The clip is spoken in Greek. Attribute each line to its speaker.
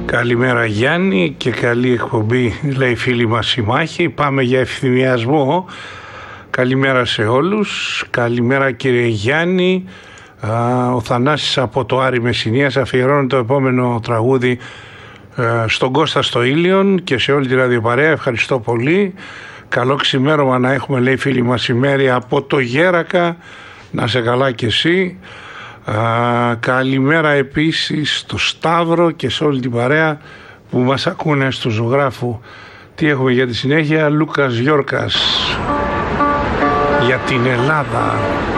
Speaker 1: Καλημέρα Γιάννη και καλή εκπομπή, λέει φίλοι μας συμμάχοι. Πάμε για ευθυμιασμό. Καλημέρα σε όλους. Καλημέρα κύριε Γιάννη. Ο Θανάσης από το Άρη Μεσσηνίας αφιερώνει το επόμενο τραγούδι στον Κώστα στο Ήλιον και σε όλη τη ραδιοπαρέα. Ευχαριστώ πολύ. Καλό ξημέρωμα να έχουμε, λέει φίλοι μας, ημέρη από το Γέρακα. Να σε καλά κι εσύ. Καλημέρα επίσης στο Σταύρο και σε όλη την παρέα που μας ακούνε στο Ζωγράφου. Τι έχουμε για τη συνέχεια? Λούκας Γιόρκας για την Ελλάδα.